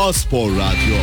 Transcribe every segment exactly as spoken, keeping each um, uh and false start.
A-Spor Radyo.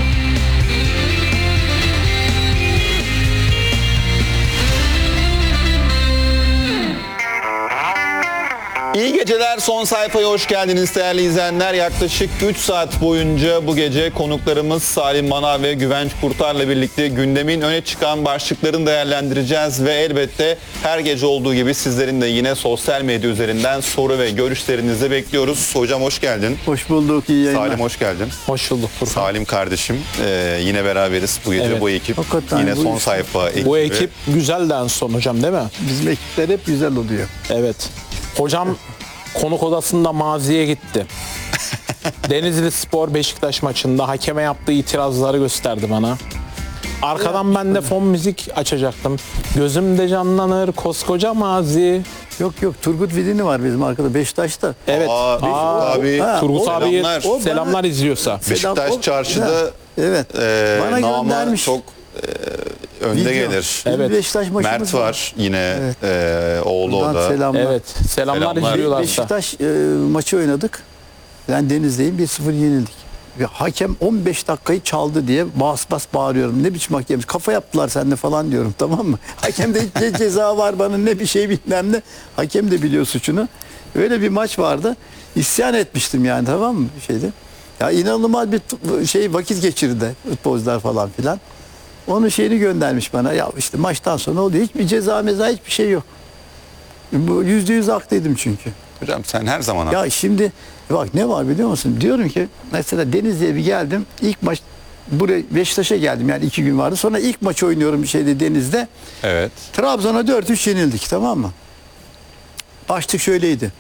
İyi geceler, son sayfaya hoş geldiniz değerli izleyenler. Yaklaşık üç saat boyunca bu gece konuklarımız Salim Manav ve Güvenç Kurtar'la birlikte gündemin öne çıkan başlıklarını değerlendireceğiz. Ve elbette her gece olduğu gibi sizlerin de yine sosyal medya üzerinden soru ve görüşlerinizi bekliyoruz. Hocam hoş geldin. Hoş bulduk, iyi yayınlar. Salim hoş geldin. Hoş bulduk Furkan. Salim kardeşim, e, yine beraberiz bu gece. Evet. Bu ekip Hakikaten yine bu son iş- sayfa ekibi. Bu ekip güzel de en son hocam değil mi? Bizim ekipler hep güzel oluyor. Evet. Hocam konuk odasında maziye gitti. Denizli Spor Beşiktaş maçında hakeme yaptığı itirazları gösterdi bana. Arkadan ben de fon müzik açacaktım. Gözümde canlanır koskoca mazi. Yok yok, Turgut Vidini var bizim arkada Beşiktaş'ta. Evet. Aa, Aa, abi, ha, Turgut o- abiye selamlar. O selamlar bana- izliyorsa. Selam, Beşiktaş o- çarşıda Ha, evet. e, Bana namı göndermiş. çok e, önde Video. gelir. Bizim Evet. Beşiktaş maçımız Mert var yine, Evet. e, oğlu o Buradan da. selamlar. Evet. Selamlar, Selamlar. izliyorlarsa. Beşiktaş e, maçı oynadık. Ben Denizli'yim, bir sıfır yenildik. Ve hakem on beş dakikayı çaldı diye bas bas bağırıyorum. Ne biçim hakem? Kafa yaptılar sende falan diyorum, tamam mı? Hakemde hiç ceza var bana, ne bir şey bilmem ne. Hakem de biliyor suçunu. Öyle bir maç vardı. İsyan etmiştim yani, tamam mı? Bir şeydi. Ya inanılmaz bir t- şey vakit geçirdi futbolcular falan filan. Onun şeyini göndermiş bana. Ya işte maçtan sonra oluyor. Hiçbir ceza meza, hiçbir şey yok. Bu yüzde yüz haklıydım çünkü. Hocam sen her zaman Ya şimdi bak ne var biliyor musun? Diyorum ki mesela Denizli'ye bir geldim. İlk maç buraya Beşiktaş'a geldim, yani iki gün vardı. Sonra ilk maç oynuyorum şeyde, Deniz'de. evet. Trabzon'a dört üç yenildik, tamam mı? Başlık şöyleydi.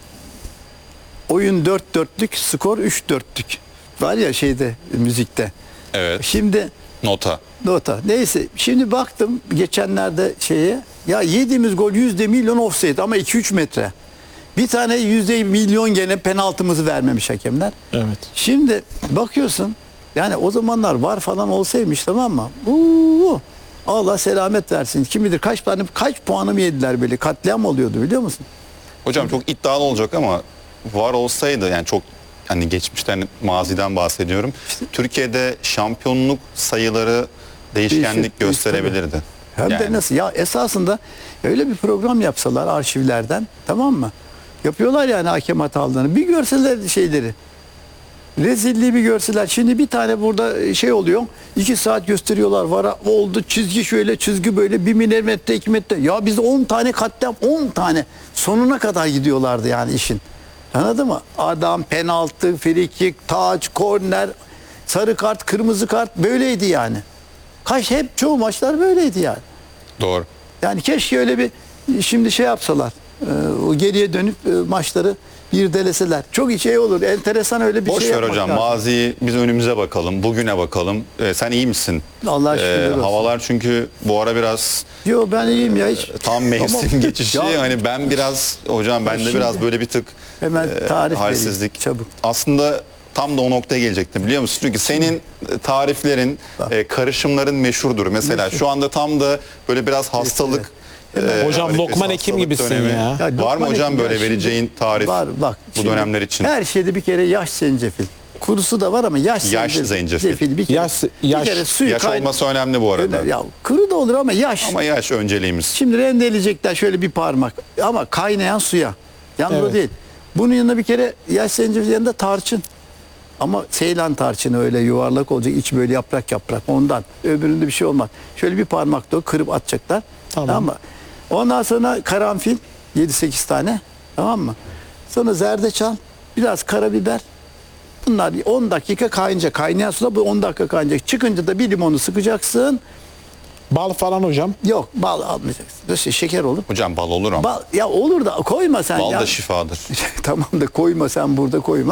Oyun dört dörtlük, skor üç dörtlük. Var ya şeyde, müzikte. Evet. Şimdi Nota. nota. Neyse, şimdi baktım geçenlerde şeye. Ya yediğimiz gol yüzde milyon offside ama iki üç metre. Bir tane yüzde milyon gene penaltımızı vermemiş hakemler. Evet. Şimdi bakıyorsun, yani o zamanlar var falan olsaymış, tamam mı? Uuu, Allah selamet versin. Kim bilir kaç tane kaç puanımı yediler, böyle katliam oluyordu biliyor musun? Hocam çok iddialı olacak ama var olsaydı, yani çok hani geçmişten, maziden bahsediyorum. Türkiye'de şampiyonluk sayıları değişkenlik Değişir, gösterebilirdi. Hem Yani de nasıl ya, esasında öyle bir program yapsalar arşivlerden, tamam mı? Yapıyorlar yani hakem hatalarını. Bir görseler şeyleri. Rezilliği bir görseler. Şimdi bir tane burada şey oluyor. iki saat gösteriyorlar. Vara oldu, çizgi şöyle, çizgi böyle, bir milimetre, iki metre. Ya biz on tane katliam, on tane. Sonuna kadar gidiyorlardı yani işin. Anladın mı? Adam, penaltı, frikik, taç, korner, sarı kart, kırmızı kart, böyleydi yani. Kaç, hep çoğu maçlar böyleydi yani. doğru. Yani keşke öyle bir şimdi şey yapsalar. e, O geriye dönüp e, maçları bir deleseler. Çok şey olur. Enteresan öyle bir Boş şey ver yapmak hocam, lazım. maziyi, biz önümüze bakalım, bugüne bakalım. Ee, sen iyi misin? Allah şükürler olsun. Havalar çünkü bu ara biraz Yo, ben iyiyim ya hiç. tam mevsim Ama- geçişi. Ya- Hani ben biraz hocam, ben de şimdi biraz böyle bir tık Hemen e, tarif halsizlik. vereyim, çabuk. Aslında tam da o noktaya gelecektim, biliyor musun? Çünkü senin tariflerin, e, karışımların meşhurdur. Mesela şu anda tam da böyle biraz hastalık. e, Hocam arifesi, Lokman Hekim hastalık gibisin dönemi. ya. Ya Var mı Lokman hocam Hekim böyle ya, şimdi vereceğin tarif var, bak, bu şimdi dönemler için? Her şeyde bir kere yaş zencefil. Kurusu da var ama yaş, Yaş zencefil. bir kere, Yaş- bir yaş- kere suyu Yaş kayna- olması önemli bu arada. Ya kuru da olur ama yaş. Ama yaş önceliğimiz. Şimdi rendeleyecekler şöyle bir parmak ama kaynayan suya. Yalnız o Evet. değil. Bunun yanında bir kere yaş zencefil yanında tarçın. Ama Seylan tarçını öyle yuvarlak olacak, iç böyle yaprak yaprak, ondan. Öbüründe bir şey olmaz. Şöyle bir parmak da o kırıp atacaklar. Tamam. Tamam mı? Ondan sonra karanfil yedi sekiz tane. Tamam mı? Sonra zerdeçal, biraz karabiber. Bunlar on dakika kaynayacak. Kaynayan suda bu on dakika kaynayacak. Çıkınca da bir limonu sıkacaksın. Bal falan hocam. Yok, bal almayacaksın. Böyle şeker olur. Hocam bal olur ama. Bal, ya olur da koyma sen Bal ya. da şifadır. Tamam da koyma sen, burada koyma.